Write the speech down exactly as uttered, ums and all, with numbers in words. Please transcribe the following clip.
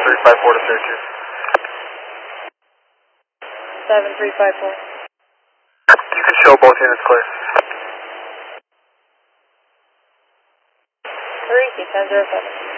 three five four to thirty-two. seven three five four. You can show both units clear. three, ten zero seven.